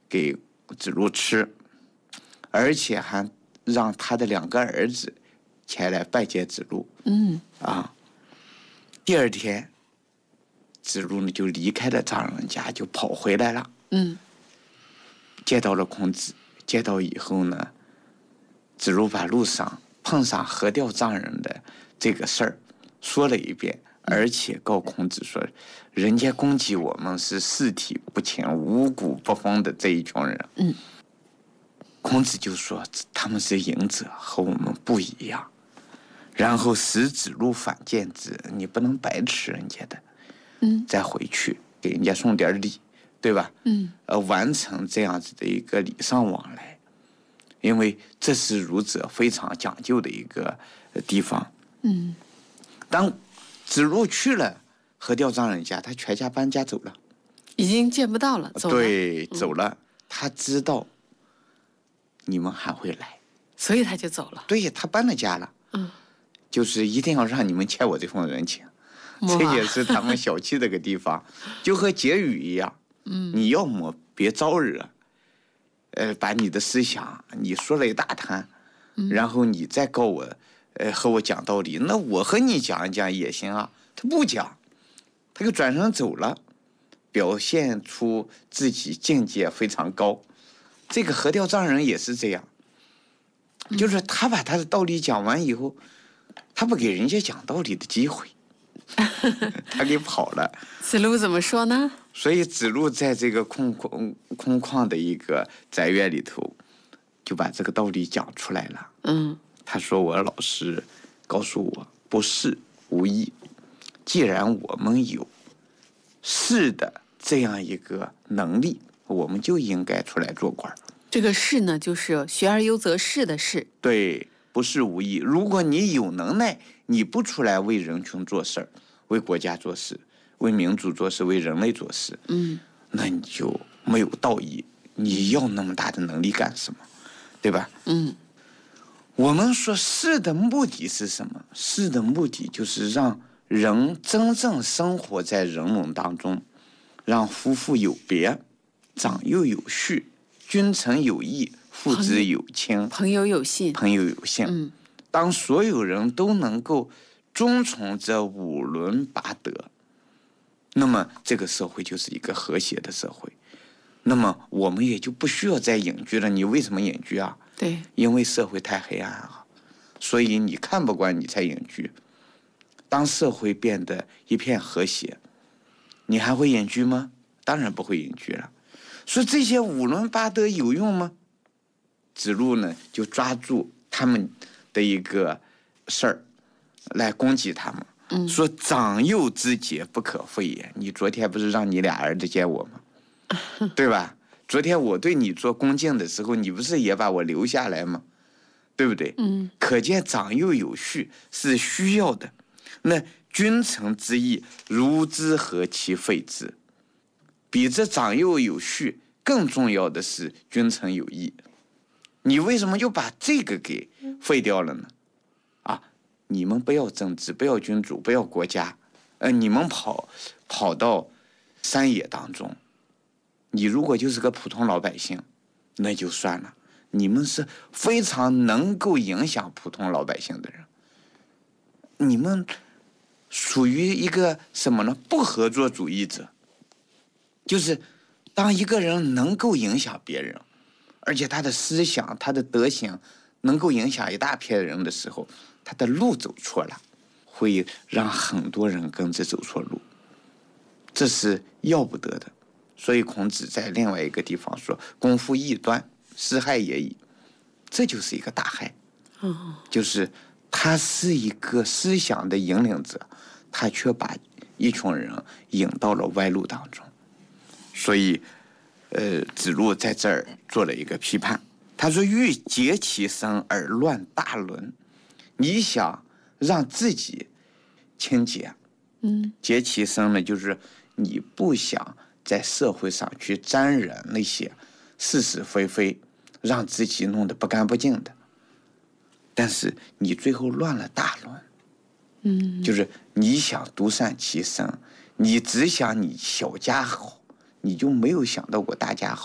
给子路吃，而且还让他的2个儿子前来拜见子路。第二天，子路呢就离开了丈人家，就跑回来了。见到了孔子，见到以后呢，子路把路上碰上喝掉丈人的这个事儿说了一遍，而且告孔子说，人家攻击我们是尸体不前、五谷不丰的这一群人。孔子就说他们是隐者，和我们不一样。然后使子路反见之，你不能白吃人家的，再回去给人家送点礼，对吧？完成这样子的一个礼尚往来，因为这是儒者非常讲究的一个地方。当子路去了喝掉丈人家，他全家搬家走了， 已经见不到了，走了。 对，走了。他知道你们还会来， 所以他就走了。 对，他搬了家了。就是一定要让你们欠我这份人情，这也是他们小气这个地方，就和结语一样。你要么别招惹，把你的思想你说了一大摊，然后你再告我，和我讲道理，那我和你讲一讲也行啊。他不讲，他就转身走了，表现出自己境界非常高。这个喝掉丈人也是这样，就是他把他的道理讲完以后，他不给人家讲道理的机会，他给跑了。 子路怎么说呢？ 所以子路在这个空旷的一个宅院里头，就把这个道理讲出来了。他说我老师告诉我，不是无益。既然我们有士的这样一个能力，我们就应该出来做官。 这个士呢，就是学而优则仕的士。 对，不是无益。如果你有能耐，你不出来为人群做事儿，为国家做事，为民族做事，为人类做事，那你就没有道义。你要那么大的能力干什么？对吧？我们说士的目的是什么？士的目的就是让人真正生活在人们当中，让夫妇有别，长幼有序，君臣有义，父子有亲， 朋友有信。 当所有人都能够遵从这5伦8德，那么这个社会就是一个和谐的社会。那么我们也就不需要再隐居了。你为什么隐居啊？ 对， 因为社会太黑暗了，所以你看不惯你才隐居。当社会变得一片和谐，你还会隐居吗？当然不会隐居了。说这些5伦8德有用吗？子路呢就抓住他们的一个事儿来攻击他们，说长幼之节不可废也。你昨天不是让你俩儿子见我吗？对吧？昨天我对你做恭敬的时候，你不是也把我留下来吗？对不对？可见长幼有序是需要的。那君臣之义，如之何其废之？比这长幼有序更重要的是君臣有义。你为什么就把这个给废掉了呢？你们不要政治，不要君主，不要国家，你们跑到山野当中，你如果就是个普通老百姓，那就算了。你们是非常能够影响普通老百姓的人，你们属于一个什么呢？不合作主义者。就是当一个人能够影响别人，而且他的思想、他的德行能够影响一大片人的时候，他的路走错了，会让很多人跟着走错路，这是要不得的。所以孔子在另外一个地方说，公夫异端，是害也已。这就是一个大害。就是他是一个思想的引领者，他却把一群人引到了歪路当中。所以子路在这儿做了一个批判，他说欲竭其身而乱大伦。你想让自己清洁，竭其身呢，就是你不想在社会上去沾染那些是是非非，让自己弄得不干不净的，但是你最后乱了大伦。就是你想独善其身，你只想你小家好，你就没有想到过大家好。